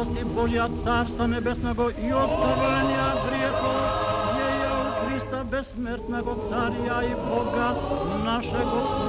milosti Božja, Carstva Nebesnego i ostavljanja grijehov, je u Krista besmrtnego Carija i Boga našeg